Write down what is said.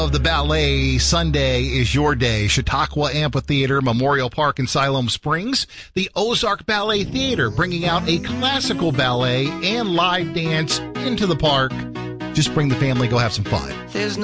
Of the ballet, Sunday is your day. Chautauqua Amphitheater, Memorial Park in Siloam Springs. The Ozark Ballet Theater bringing out a classical ballet and live dance into the park. Just bring the family, go have some fun.